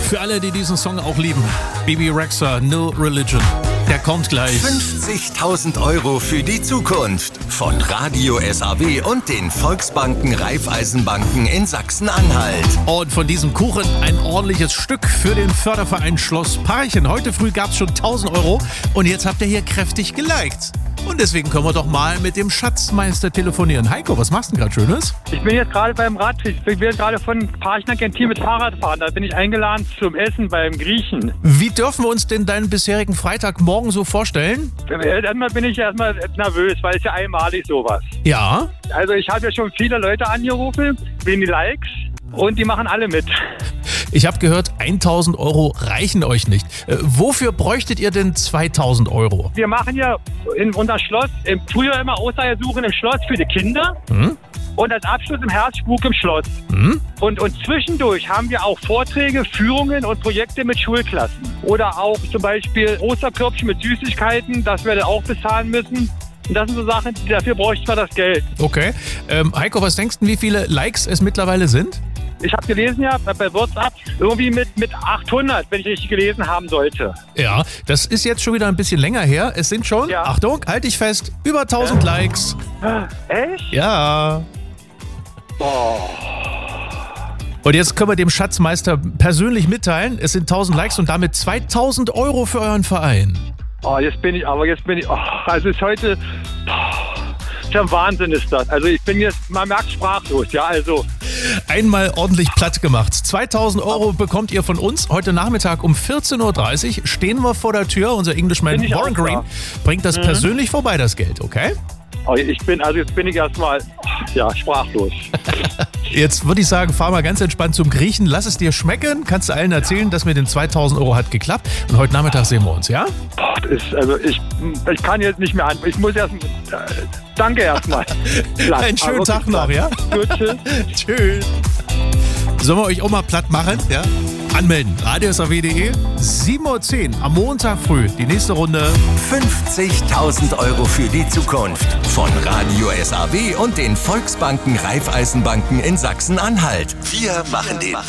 Für alle, die diesen Song auch lieben. Bebe Rexha, No Religion. Der kommt gleich. 50.000 Euro für die Zukunft von Radio SAW und den Volksbanken Raiffeisenbanken in Sachsen-Anhalt. Und von diesem Kuchen ein ordentliches Stück für den Förderverein Schloss Parchen. Heute früh gab es schon 1.000 Euro und jetzt habt ihr hier kräftig geliked. Und deswegen können wir doch mal mit dem Schatzmeister telefonieren. Heiko, was machst du denn gerade Schönes? Ich bin jetzt gerade beim Radtrip. Ich will gerade von Parchen nach Gentil mit Fahrrad fahren. Da bin ich eingeladen zum Essen beim Griechen. Wie dürfen wir uns denn deinen bisherigen Freitagmorgen so vorstellen? Erstmal bin ich erstmal nervös, weil es ja einmalig sowas. Ja. Also ich habe ja schon viele Leute angerufen, wegen die Likes und die machen alle mit. Ich habe gehört, 1.000 Euro reichen euch nicht. Wofür bräuchtet ihr denn 2.000 Euro? Wir machen ja in unser Schloss früher immer Ostersuchen im Schloss für die Kinder. Und als Abschluss im Herzspuk im Schloss. Und zwischendurch haben wir auch Vorträge, Führungen und Projekte mit Schulklassen. Oder auch zum Beispiel Osterkörbchen mit Süßigkeiten, das wir dann auch bezahlen müssen. Und das sind so Sachen, dafür bräuchten wir das Geld. Okay. Heiko, was denkst du, wie viele Likes es mittlerweile sind? Ich habe gelesen ja bei WhatsApp irgendwie mit 800, wenn ich richtig gelesen haben sollte. Ja, das ist jetzt schon wieder ein bisschen länger her. Es sind schon, Achtung, halt dich fest, über 1.000 Likes. Echt? Ja. Oh. Und jetzt können wir dem Schatzmeister persönlich mitteilen, es sind 1.000 Likes und damit 2.000 Euro für euren Verein. Oh, jetzt bin ich, also ist heute, schon Wahnsinn ist das. Also ich bin jetzt, man merkt, sprachlos, ja, also. Einmal ordentlich platt gemacht. 2.000 Euro bekommt ihr von uns. Heute Nachmittag um 14.30 Uhr stehen wir vor der Tür. Unser Englishman Warren Green bringt das persönlich vorbei, das Geld, okay? Oh, jetzt bin ich erstmal, sprachlos. Jetzt würde ich sagen, fahr mal ganz entspannt zum Griechen. Lass es dir schmecken. Kannst du allen erzählen, dass mit den 2.000 Euro hat geklappt. Und heute Nachmittag sehen wir uns, ja? Ich kann jetzt nicht mehr an. Ich muss erst. Danke erstmal. Einen schönen Tag noch, ja? Gut, tschüss. Tschüss. Sollen wir euch auch mal platt machen, ja? Anmelden. radiosaw.de, 7.10 Uhr am Montag früh. Die nächste Runde. 50.000 Euro für die Zukunft von Radio SAW und den Volksbanken Raiffeisenbanken in Sachsen-Anhalt. Wir machen den